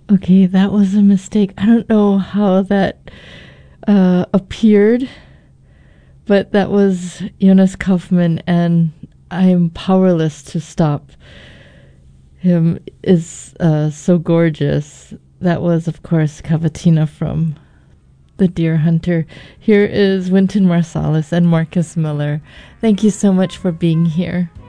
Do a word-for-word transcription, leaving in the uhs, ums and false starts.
Okay, that was a mistake. I don't know how that uh, appeared, but that was Jonas Kaufman, and I am powerless to stop him. Is uh, so gorgeous. That was, of course, Cavatina from The Deer Hunter. Here is Wynton Marsalis and Marcus Miller. Thank you so much for being here.